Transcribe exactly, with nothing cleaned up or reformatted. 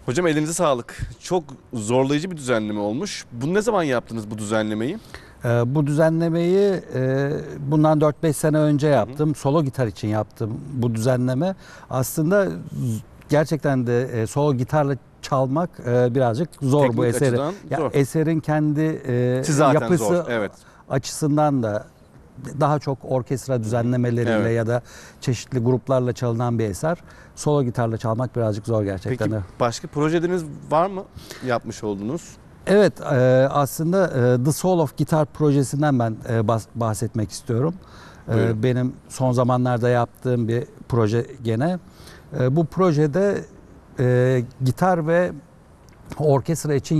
Hocam elinize sağlık. Çok zorlayıcı bir düzenleme olmuş. Bunu ne zaman yaptınız bu düzenlemeyi? Ee, bu düzenlemeyi e, bundan dört beş sene önce yaptım. Hı hı. Solo gitar için yaptım bu düzenleme. Aslında gerçekten de e, solo gitarla çalmak e, birazcık zor. Teknik bu eseri. Ya, zor. Eserin kendi e, yapısı zor, evet. açısından da daha çok orkestra düzenlemeleriyle evet. ya da çeşitli gruplarla çalınan bir eser. Solo gitarla çalmak birazcık zor gerçekten. Peki başka projeleriniz var mı yapmış olduğunuz? Evet, aslında The Soul of Guitar projesinden ben bahsetmek istiyorum. Buyurun. Benim son zamanlarda yaptığım bir proje gene. Bu projede gitar ve orkestra için